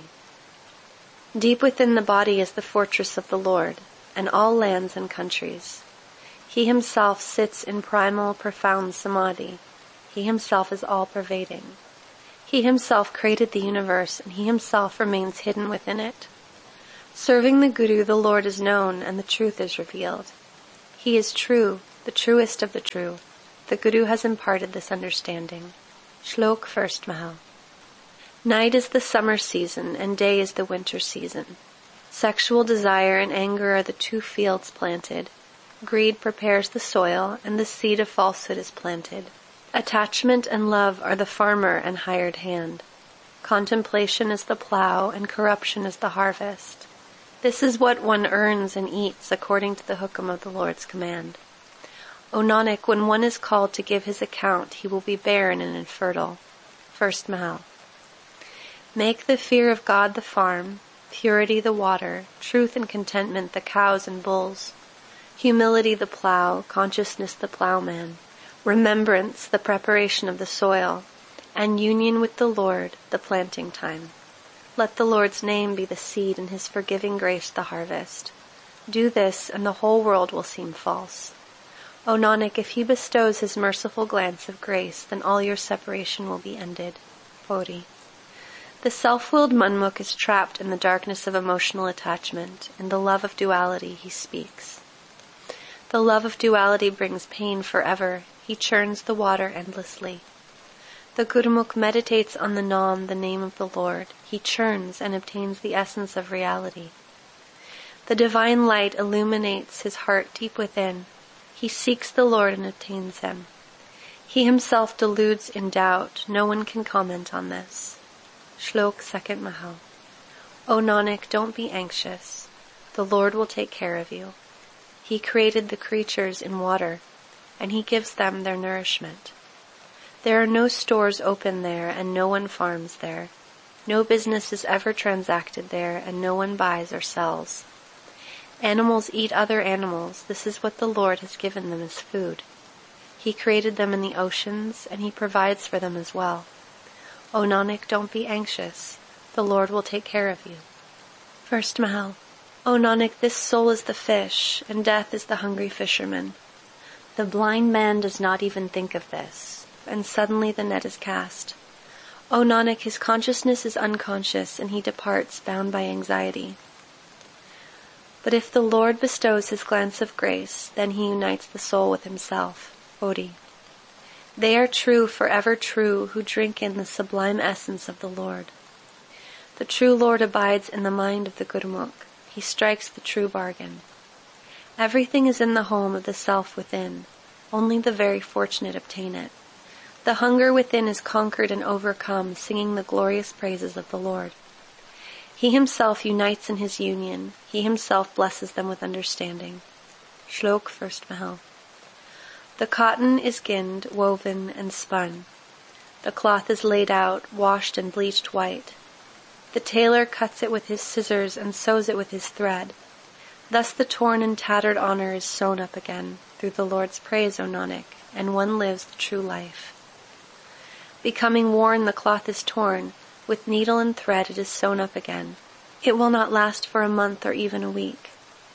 Deep within the body is the fortress of the Lord, and all lands and countries. He himself sits in primal, profound samadhi. He himself is all-pervading. He himself created the universe, and he himself remains hidden within it. Serving the Guru, the Lord is known, and the truth is revealed. He is true, the truest of the true. The Guru has imparted this understanding. Shlok first Mahal. Night is the summer season, and day is the winter season. Sexual desire and anger are the two fields planted. Greed prepares the soil, and the seed of falsehood is planted. Attachment and love are the farmer and hired hand. Contemplation is the plow, and corruption is the harvest. This is what one earns and eats according to the hukam of the Lord's command. O Nanak, when one is called to give his account, he will be barren and infertile. First Mahal. Make the fear of God the farm, purity the water, truth and contentment the cows and bulls, humility the plow, consciousness the plowman, remembrance the preparation of the soil, and union with the Lord the planting time. Let the Lord's name be the seed and his forgiving grace the harvest. Do this and the whole world will seem false. O Nanak, if he bestows his merciful glance of grace, then all your separation will be ended. Pori. The self-willed Manmukh is trapped in the darkness of emotional attachment. In the love of duality he speaks. The love of duality brings pain forever. He churns the water endlessly. The Gurumukh meditates on the Nam, the name of the Lord. He churns and obtains the essence of reality. The divine light illuminates his heart deep within. He seeks the Lord and obtains him. He himself deludes in doubt. No one can comment on this. Shlok second Mahal. O Nanak, don't be anxious. The Lord will take care of you. He created the creatures in water, and he gives them their nourishment. There are no stores open there, and no one farms there. No business is ever transacted there, and no one buys or sells. Animals eat other animals. This is what the Lord has given them as food. He created them in the oceans, and he provides for them as well. O Nanak, don't be anxious. The Lord will take care of you. First Mahal. O Nanak, this soul is the fish, and death is the hungry fisherman. The blind man does not even think of this, and suddenly the net is cast. O Nanak, his consciousness is unconscious, and he departs bound by anxiety. But if the Lord bestows his glance of grace, then he unites the soul with himself. Bodhi. They are true, forever true, who drink in the sublime essence of the Lord. The true Lord abides in the mind of the Gurumukh. He strikes the true bargain. Everything is in the home of the self within. Only the very fortunate obtain it. The hunger within is conquered and overcome, singing the glorious praises of the Lord. He himself unites in his union. He himself blesses them with understanding. Shlok first Mahal. The cotton is ginned, woven, and spun. The cloth is laid out, washed and bleached white. The tailor cuts it with his scissors and sews it with his thread. Thus the torn and tattered honor is sewn up again, through the Lord's praise, O Nanak, and one lives the true life. Becoming worn, the cloth is torn. With needle and thread it is sewn up again. It will not last for a month or even a week.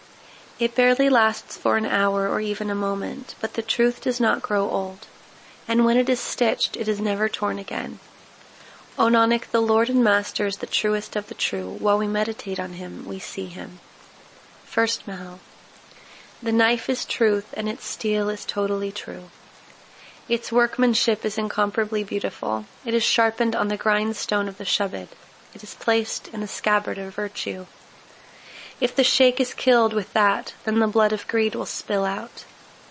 It barely lasts for an hour or even a moment, but the truth does not grow old, and when it is stitched, it is never torn again. O Nanak, the Lord and Master is the truest of the true. While we meditate on him, we see him. First Mahal. The knife is truth, and its steel is totally true. Its workmanship is incomparably beautiful. It is sharpened on the grindstone of the Shabad. It is placed in the scabbard of virtue. If the sheikh is killed with that, then the blood of greed will spill out.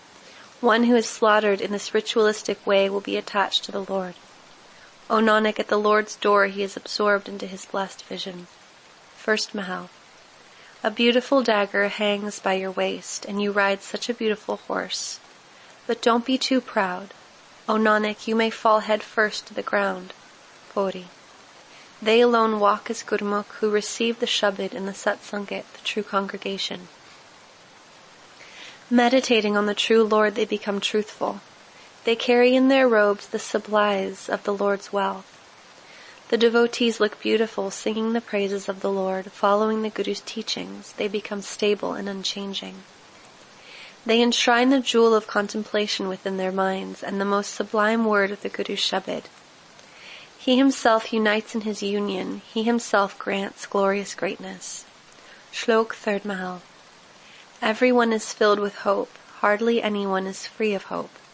One who is slaughtered in this ritualistic way will be attached to the Lord. O Nanak, at the Lord's door he is absorbed into his blessed vision. First Mahal. A beautiful dagger hangs by your waist, and you ride such a beautiful horse. But don't be too proud. O Nanak, you may fall head first to the ground. Pori. They alone walk as Gurumukh who receive the Shabad in the Satsangit, the true congregation. Meditating on the true Lord, they become truthful. They carry in their robes the supplies of the Lord's wealth. The devotees look beautiful, singing the praises of the Lord, following the Guru's teachings. They become stable and unchanging. They enshrine the jewel of contemplation within their minds and the most sublime word of the Guru's Shabad. He himself unites in his union, he himself grants glorious greatness. Shlok third Mahal. Everyone is filled with hope, hardly anyone is free of hope.